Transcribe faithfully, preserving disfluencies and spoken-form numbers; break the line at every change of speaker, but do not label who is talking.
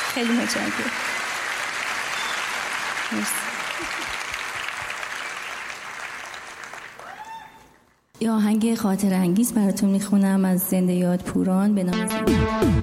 خیلی متشکرم. یه آهنگ خاطر انگیز براتون میخونم از زنده یاد پوران به نام